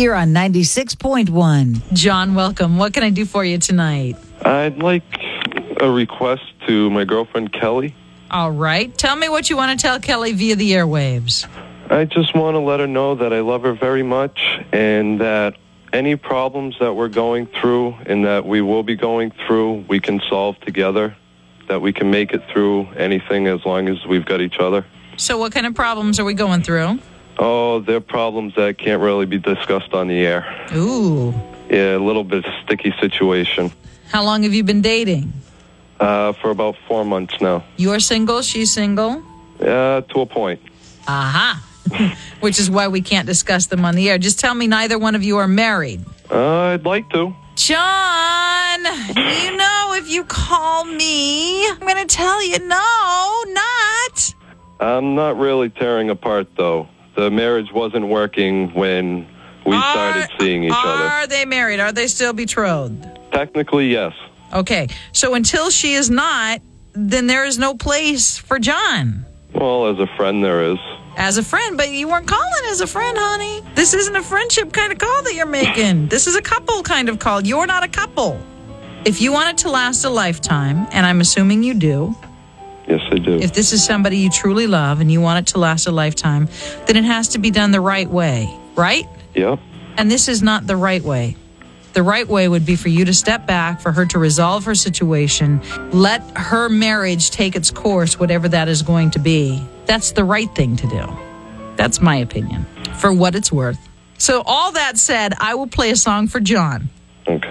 here on 96.1. John, welcome. What can I do for you tonight? I'd like a request to my girlfriend, Kelly. All right. Tell me what you want to tell Kelly via the airwaves. I just want to let her know that I love her very much and that any problems that we're going through and that we will be going through, we can solve together, that we can make it through anything as long as we've got each other. So what kind of problems are we going through? Oh, they're problems that can't really be discussed on the air. Ooh. Yeah, a little bit sticky situation. How long have you been dating? For about 4 months now. You're single, she's single? To a point. Aha. Which is why we can't discuss them on the air. Just tell me neither one of you are married. I'd like to. John, you know if you call me, I'm going to tell you no, not. I'm not really tearing apart, though. The marriage wasn't working when we started seeing each other. Are they married? Are they still betrothed? Technically, yes. Okay, so until she is not, then there is no place for John. Well, as a friend, there is. As a friend, but you weren't calling as a friend, honey. This isn't a friendship kind of call that you're making. This is a couple kind of call. You're not a couple. If you want it to last a lifetime, and I'm assuming you do. Yes, I do. If this is somebody you truly love and you want it to last a lifetime, then it has to be done the right way, right? Yep. And this is not the right way. The right way would be for you to step back, for her to resolve her situation, let her marriage take its course, whatever that is going to be. That's the right thing to do. That's my opinion, for what it's worth. So all that said, I will play a song for John. Okay.